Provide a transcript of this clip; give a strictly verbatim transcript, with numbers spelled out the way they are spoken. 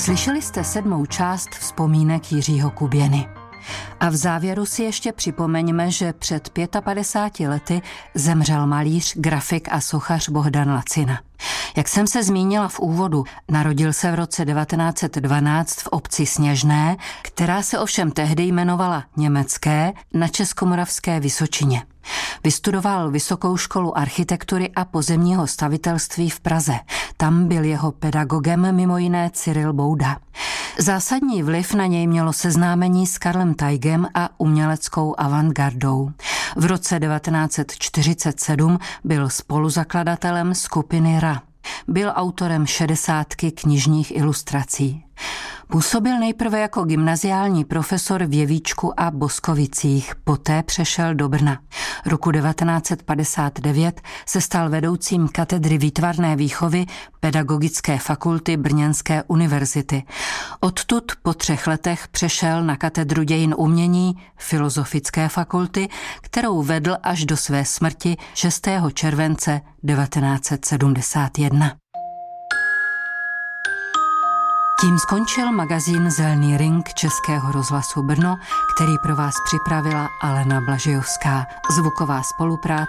Slyšeli jste sedmou část vzpomínek Jiřího Kuběny. A v závěru si ještě připomeňme, že před padesáti pěti lety zemřel malíř, grafik a sochař Bohdan Lacina. Jak jsem se zmínila v úvodu, narodil se v roce devatenáct set dvanáct v obci Sněžné, která se ovšem tehdy jmenovala Německé, na Českomoravské Vysočině. Vystudoval Vysokou školu architektury a pozemního stavitelství v Praze. Tam byl jeho pedagogem mimo jiné Cyril Bouda. Zásadní vliv na něj mělo seznámení s Karlem Taigem a uměleckou avantgardou. V roce devatenáct set čtyřicet sedm byl spoluzakladatelem skupiny Ra. Byl autorem šedesátky knižních ilustrací. Působil nejprve jako gymnaziální profesor v Jevíčku a Boskovicích, poté přešel do Brna. Roku devatenáct set padesát devět se stal vedoucím katedry výtvarné výchovy Pedagogické fakulty Brněnské univerzity. Odtud po třech letech přešel na katedru dějin umění Filozofické fakulty, kterou vedl až do své smrti šestého července devatenáct set sedmdesát jedna. Tím skončil magazín Zelený ring Českého rozhlasu Brno, který pro vás připravila Alena Blažejovská. Zvuková spolupráce